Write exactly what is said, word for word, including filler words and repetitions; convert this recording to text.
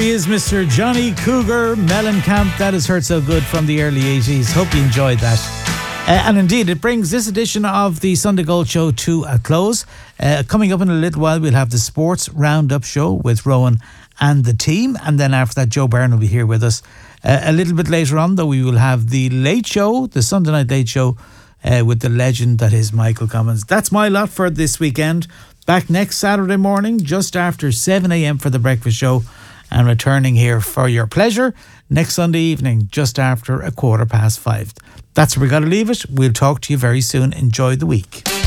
he is, Mister Johnny Cougar Mellencamp. That has heard so good from the early eighties. Hope you enjoyed that. Uh, and indeed, it brings this edition of the Sunday Gold Show to a close. Uh, coming up in a little while, we'll have the Sports Roundup Show with Rowan and the team. And then after that, Joe Byrne will be here with us. Uh, a little bit later on, though, we will have the Late Show, the Sunday Night Late Show, uh, with the legend that is Michael Cummins. That's my lot for this weekend. Back next Saturday morning, just after seven a.m. for the breakfast show, and returning here for your pleasure next Sunday evening, just after a quarter past five. That's where we got to leave it. We'll talk to you very soon. Enjoy the week.